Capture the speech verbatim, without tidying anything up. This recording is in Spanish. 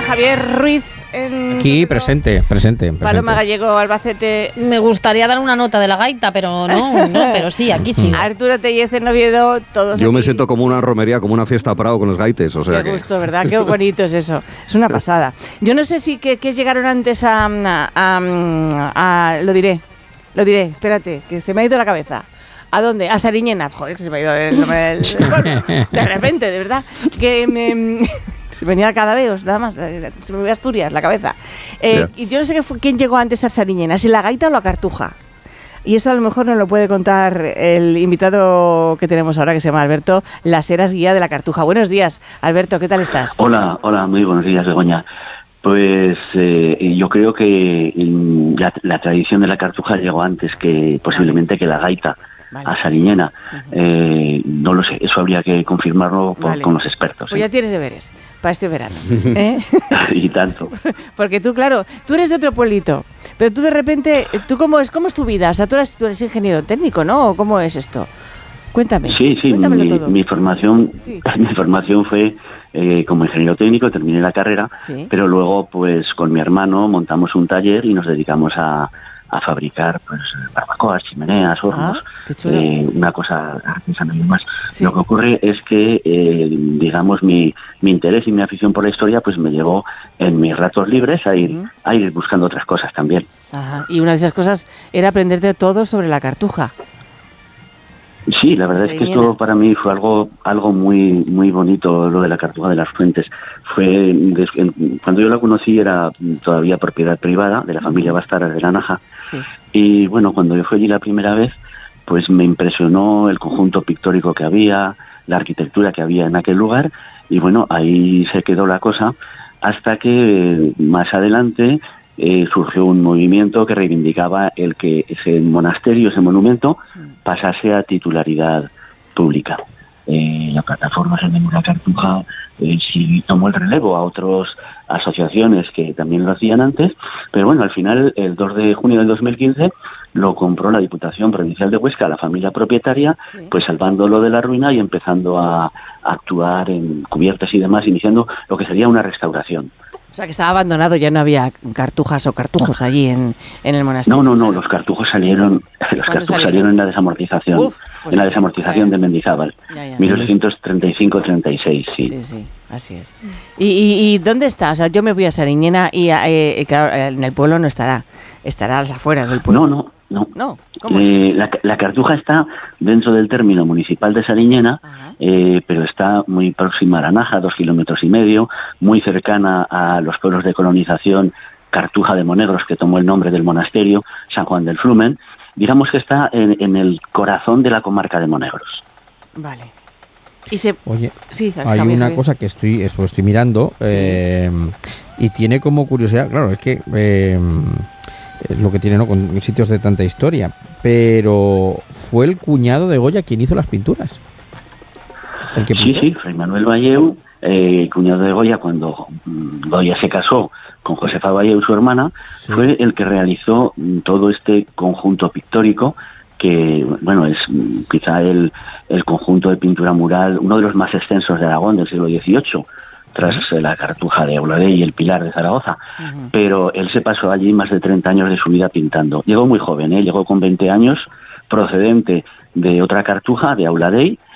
Javier Ruiz. En Aquí, presente, presente, presente. Paloma Gallego, Albacete. Me gustaría dar una nota de la gaita, pero no, no, pero sí, aquí sí. Arturo Tellez en Oviedo, todos Yo aquí. me siento como una romería, como una fiesta Prado con los gaites, o sea Qué que... gusto, ¿verdad? Qué bonito es eso. Es una pasada. Yo no sé si que, que llegaron antes a, a, a, a... Lo diré, lo diré, espérate, que se me ha ido la cabeza. ¿A dónde? A Sariñena. Joder, que se me ha ido el nombre del... De repente, de verdad. Que me... Se venía a Cadaveos, nada más. Se me iba a Asturias, la cabeza. Eh, Yeah. Y yo no sé qué fue, quién llegó antes a Sariñena, si la gaita o la cartuja. Y eso a lo mejor nos lo puede contar el invitado que tenemos ahora, que se llama Alberto Las Heras, guía de la cartuja. Buenos días, Alberto, ¿qué tal estás? Hola, hola, muy buenos días, Begoña. Pues eh, yo creo que mm, la, la tradición de la cartuja llegó antes que posiblemente que la gaita. Vale. A Sariñena. Uh-huh. Eh, no lo sé, eso habría que confirmarlo por, vale. con los expertos. Pues ¿eh? ya tienes deberes para este verano. ¿eh? Y tanto. Porque tú, claro, tú eres de otro pueblito, pero tú de repente, ¿tú cómo es, cómo es tu vida? O sea, tú eres, tú eres ingeniero técnico, ¿no? ¿O cómo es esto? Cuéntame. Sí, sí, Cuéntamelo mi, todo. mi formación, sí. mi formación fue eh, como ingeniero técnico, terminé la carrera, sí. pero luego, pues, con mi hermano montamos un taller y nos dedicamos a a fabricar pues barbacoas, chimeneas, hornos, ah, eh, una cosa artesanal y más. Sí. Lo que ocurre es que, eh, digamos, mi, mi interés y mi afición por la historia pues me llevó en mis ratos libres a ir, uh-huh. a ir buscando otras cosas también. Ajá. Y una de esas cosas era aprenderte todo sobre la cartuja. Sí, la verdad es que esto para mí fue algo algo muy muy bonito, lo de la Cartuja de las Fuentes. Fue cuando yo la conocí era todavía propiedad privada de la familia Bastaras de La Naja. Sí. Y bueno, cuando yo fui allí la primera vez, pues me impresionó el conjunto pictórico que había, la arquitectura que había en aquel lugar, y bueno, ahí se quedó la cosa hasta que más adelante Eh, surgió un movimiento que reivindicaba el que ese monasterio, ese monumento, pasase a titularidad pública. Eh, la plataforma de la Cartuja eh, sí tomó el relevo a otras asociaciones que también lo hacían antes, pero bueno, al final, el dos de junio del dos mil quince, lo compró la Diputación Provincial de Huesca, la familia propietaria, sí. pues salvándolo de la ruina y empezando a, a actuar en cubiertas y demás, iniciando lo que sería una restauración. O sea, que estaba abandonado, ya no había cartujas o cartujos allí en, en el monasterio. No, no, no, los cartujos salieron, los cartujos salieron? salieron en la desamortización, Uf, pues en la desamortización sí. de Mendizábal, ya, ya. mil ochocientos treinta y cinco treinta y seis, sí. Sí, sí, así es. ¿Y, y, y dónde está? O sea, yo me voy a Sariñena y, eh, claro, en el pueblo no estará, estará a las afueras del pueblo. No, no. No, no ¿cómo eh, la, la Cartuja está dentro del término municipal de Sariñena, eh, pero está muy próxima a La Naja, dos kilómetros y medio, muy cercana a los pueblos de colonización Cartuja de Monegros, que tomó el nombre del monasterio, San Juan del Flumen. Digamos que está en, en el corazón de la comarca de Monegros. Vale. Y se... Oye, sí, hay una Javier. cosa que estoy, estoy mirando sí. eh, y tiene como curiosidad, claro, es que... Eh, lo que tiene, ¿no?, con sitios de tanta historia, pero fue el cuñado de Goya quien hizo las pinturas. ¿El que sí, sí, Fray Manuel Valleu, eh, cuñado de Goya, cuando Goya se casó con Josefa Valleu, su hermana, sí. fue el que realizó todo este conjunto pictórico que, bueno, es quizá el, el conjunto de pintura mural, uno de los más extensos de Aragón del siglo dieciocho, tras la Cartuja de Auladey y el Pilar de Zaragoza, uh-huh. pero él se pasó allí más de treinta años de su vida pintando. Llegó muy joven, ¿eh? llegó con veinte años, procedente de otra Cartuja, de Auladey,